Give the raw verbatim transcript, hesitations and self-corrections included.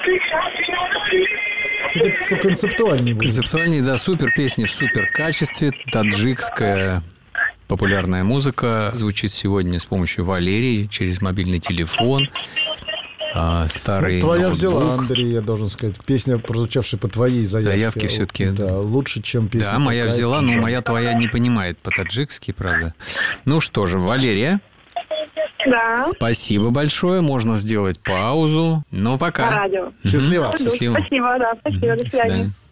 Это концептуальнее будет. Концептуальнее, да, супер песни в супер качестве, таджикская популярная музыка звучит сегодня с помощью Валерии через мобильный телефон. А, старый ну, твоя ноутбук. Взяла, Андрей, я должен сказать. Песня, прозвучавшая по твоей заявке. Заявки все-таки. Да, лучше, чем песня. Да, моя взяла, но моя твоя не понимает по-таджикски, правда. Ну что же, Валерия. Да. Спасибо большое. Можно сделать паузу. Ну, пока. По радио. Счастливо. Счастливо. Спасибо, да, спасибо. До свидания.